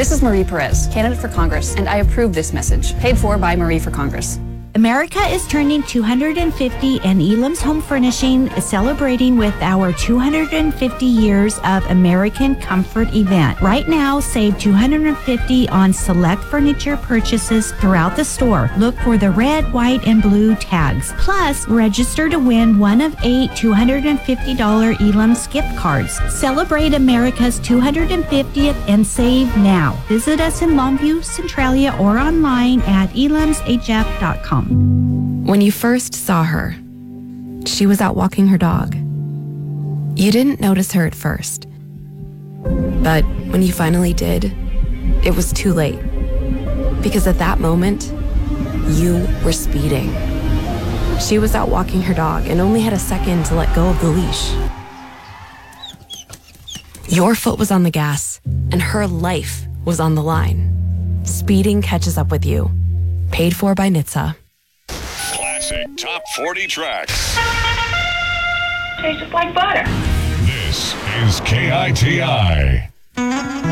This is Marie Perez, candidate for Congress, and I approve this message. Paid for by Marie for Congress. America is turning 250 and Elam's Home Furnishing is celebrating with our 250 years of American Comfort event. Right now, save $250 on select furniture purchases throughout the store. Look for the red, white, and blue tags. Plus, register to win one of 8 $250 Elam's gift cards. Celebrate America's 250th and save now. Visit us in Longview, Centralia, or online at elamshf.com. When you first saw her, she was out walking her dog. You didn't notice her at first. But when you finally did, it was too late. Because at that moment, you were speeding. She was out walking her dog and only had a second to let go of the leash. Your foot was on the gas, and her life was on the line. Speeding catches up with you. Paid for by NHTSA. Classic Top 40 tracks. Tastes like butter. This is KITI.